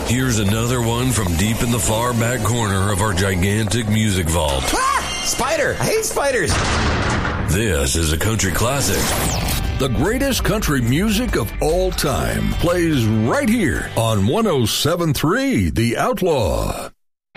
Here's another one from deep in the far back corner of our gigantic music vault. Ah! Spider! I hate spiders! This is a country classic. The greatest country music of all time plays right here on 107.3 The Outlaw.